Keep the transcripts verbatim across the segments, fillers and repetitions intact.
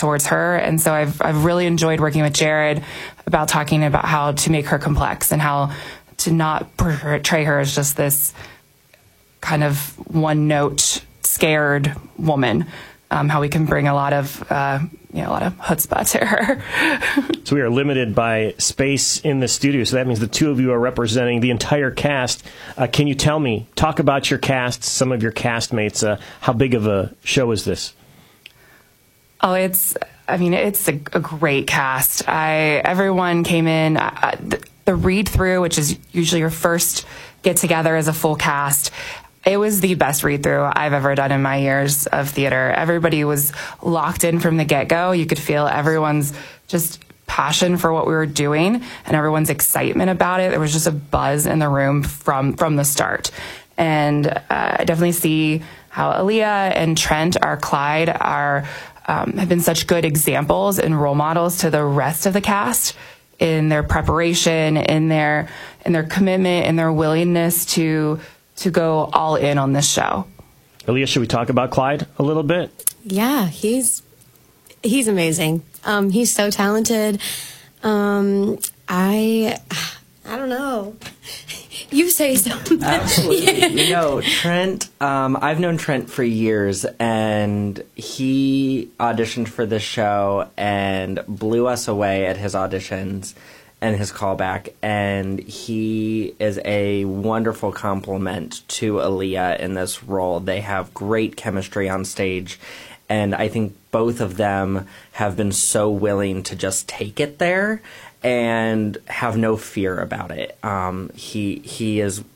towards her. And so I've, I've really enjoyed working with Jared about talking about how to make her complex and how to not portray her as just this kind of one note scared woman. Um, how we can bring a lot of, uh, you know, a lot of chutzpah to her. So we are limited by space in the studio, so that means the two of you are representing the entire cast. Uh, can you tell me, talk about your cast, some of your castmates, uh, how big of a show is this? Oh, it's, I mean, it's a, a great cast. I, everyone came in, uh, the, the read through, which is usually your first get together as a full cast. It was the best read-through I've ever done in my years of theater. Everybody was locked in from the get-go. You could feel everyone's just passion for what we were doing and everyone's excitement about it. There was just a buzz in the room from, from the start. And uh, I definitely see how Aaliyah and Trent, our Clyde, are um, have been such good examples and role models to the rest of the cast in their preparation, in their in their commitment, in their willingness to to go all in on this show. Aaliyah, should we talk about Clyde a little bit? Yeah, he's he's amazing. Um, he's so talented. Um, I I don't know. You say something. Absolutely. You know, Trent, um, I've known Trent for years, and he auditioned for this show and blew us away at his auditions and his callback, and he is a wonderful compliment to Aaliyah in this role. They have great chemistry on stage, and I think both of them have been so willing to just take it there and have no fear about it. Um, he he is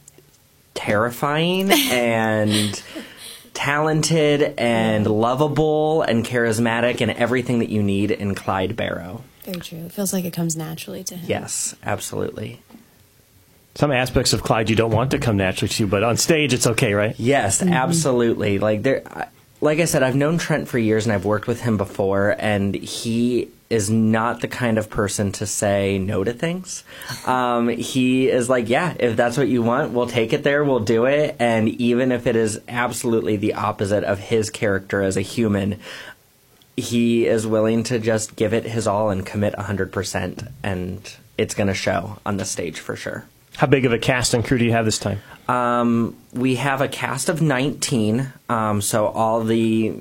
terrifying and talented and lovable and charismatic and everything that you need in Clyde Barrow. Very true. It feels like it comes naturally to him. Yes, absolutely. Some aspects of Clyde you don't want to come naturally to you, but on stage it's okay, right? Yes, mm-hmm. absolutely. Like there, like I said, I've known Trent for years and I've worked with him before, and he is not the kind of person to say no to things. Um, he is like, yeah, if that's what you want, we'll take it there, we'll do it. And even if it is absolutely the opposite of his character as a human, he is willing to just give it his all and commit one hundred percent. And it's going to show on the stage for sure. How big of a cast and crew do you have this time? Um, we have a cast of nineteen. Um, so all the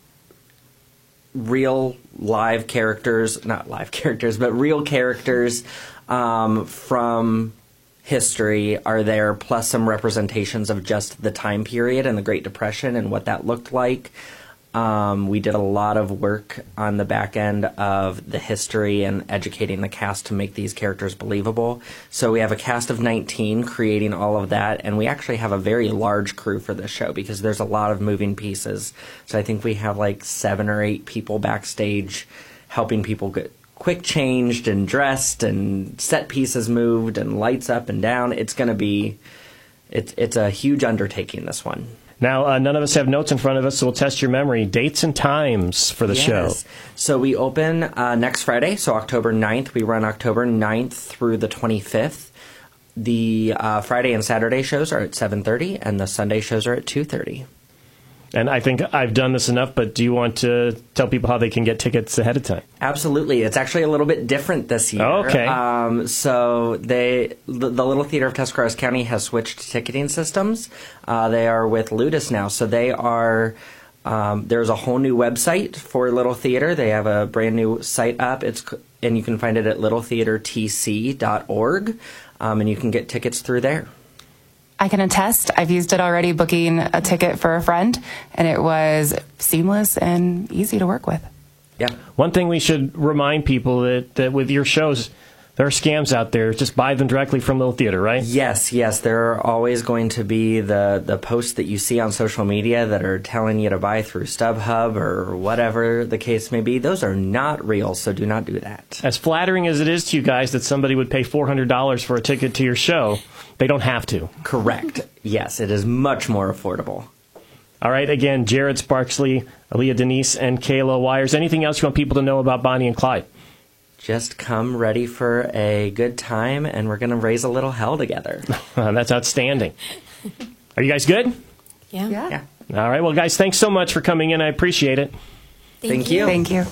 real live characters, not live characters, but real characters um, from history are there, plus some representations of just the time period and the Great Depression and what that looked like. Um, we did a lot of work on the back end of the history and educating the cast to make these characters believable. So we have a cast of nineteen creating all of that, and we actually have a very large crew for this show because there's a lot of moving pieces. So I think we have like seven or eight people backstage helping people get quick changed and dressed and set pieces moved and lights up and down. It's going to be, it's, it's a huge undertaking, this one. Now, uh, none of us have notes in front of us, so we'll test your memory. Dates and times for the yes. show. So we open uh, next Friday, so October ninth. We run October ninth through the twenty-fifth. The uh, Friday and Saturday shows are at seven thirty, and the Sunday shows are at two thirty. And I think I've done this enough, but do you want to tell people how they can get tickets ahead of time? Absolutely. It's actually a little bit different this year. Okay. Um, so they, the, the Little Theater of Tuscarawas County has switched ticketing systems. Uh, they are with Ludus now. So they are, um, there's a whole new website for Little Theater. They have a brand new site up. It's and you can find it at little theater t c dot org, um, and you can get tickets through there. I can attest. I've used it already booking a ticket for a friend, and it was seamless and easy to work with. Yeah. One thing we should remind people that, that with your shows, there are scams out there. Just buy them directly from Little Theater, right? Yes, yes. There are always going to be the, the posts that you see on social media that are telling you to buy through StubHub or whatever the case may be. Those are not real, so do not do that. As flattering as it is to you guys that somebody would pay four hundred dollars for a ticket to your show, they don't have to. Correct. Yes, it is much more affordable. All right, again, Jared Sparksley, Aaliyah Denise, and Kayla Wires. Anything else you want people to know about Bonnie and Clyde? Just come ready for a good time, and we're going to raise a little hell together. That's outstanding. Are you guys good? Yeah. Yeah. Yeah. All right, well, guys, thanks so much for coming in. I appreciate it. Thank, Thank you. you. Thank you.